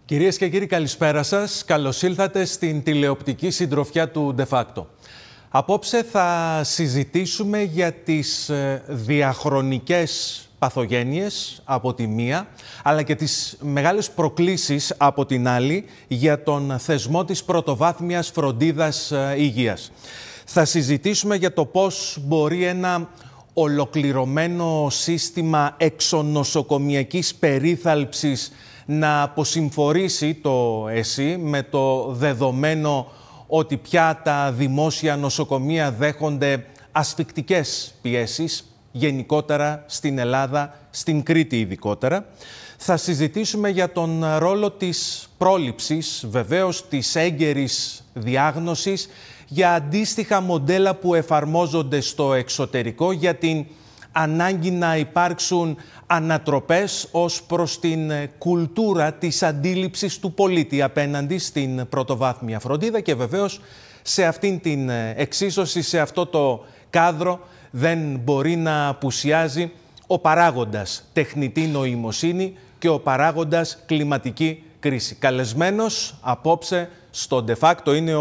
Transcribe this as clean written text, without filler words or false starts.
Κυρίες και κύριοι, καλησπέρα σας. Καλώς ήλθατε στην τηλεοπτική συντροφιά του De Facto. Απόψε θα συζητήσουμε για τις διαχρονικές παθογένειες από τη μία, αλλά και τις μεγάλες προκλήσεις από την άλλη για τον θεσμό της πρωτοβάθμιας φροντίδας υγείας. Θα συζητήσουμε για το πώς μπορεί ένα ολοκληρωμένο σύστημα εξονοσοκομιακής περίθαλψης να αποσυμφορήσει το ΕΣΥ με το δεδομένο ότι πια τα δημόσια νοσοκομεία δέχονται ασφικτικές πιέσεις, γενικότερα στην Ελλάδα, στην Κρήτη ειδικότερα. Θα συζητήσουμε για τον ρόλο της πρόληψης, βεβαίως της έγκαιρης διάγνωσης, για αντίστοιχα μοντέλα που εφαρμόζονται στο εξωτερικό, για την ανάγκη να υπάρξουν ανατροπές ως προς την κουλτούρα της αντίληψης του πολίτη απέναντι στην πρωτοβάθμια φροντίδα και βεβαίως σε αυτήν την εξίσωση, σε αυτό το κάδρο δεν μπορεί να απουσιάζει ο παράγοντας τεχνητή νοημοσύνη και ο παράγοντας κλιματική κρίση. Καλεσμένος απόψε στο De Facto είναι